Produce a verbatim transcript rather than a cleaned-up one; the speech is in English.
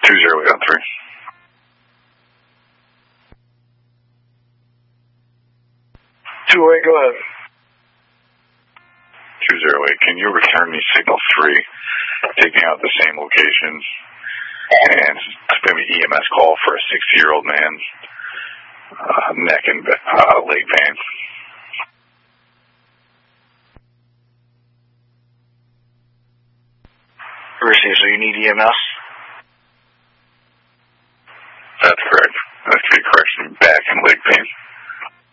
Two zero eight on three. Two eight, go ahead. Two zero eight. Can you return me signal three, taking out the same locations, and spin me E M S call for a sixty-year-old man, uh, neck and uh, leg vein. Receive. So you need E M S.